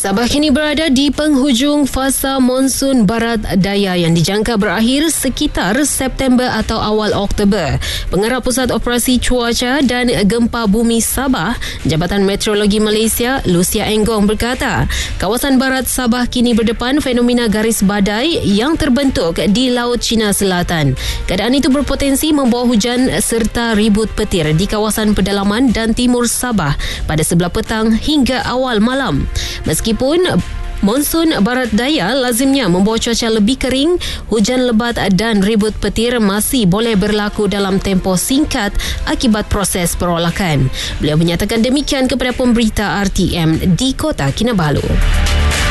Sabah kini berada di penghujung fasa monsun barat daya yang dijangka berakhir sekitar September atau awal Oktober. Pengarah Pusat Operasi Cuaca dan Gempa Bumi Sabah, Jabatan Meteorologi Malaysia, Lucia Enggong berkata, kawasan barat Sabah kini berdepan fenomena garis badai yang terbentuk di Laut Cina Selatan. Keadaan itu berpotensi membawa hujan serta ribut petir di kawasan pedalaman dan timur Sabah pada sebelah petang hingga awal malam. Meskipun monsun barat daya lazimnya membawa cuaca lebih kering, hujan lebat dan ribut petir masih boleh berlaku dalam tempoh singkat akibat proses perolakan. Beliau menyatakan demikian kepada pemberita RTM di Kota Kinabalu.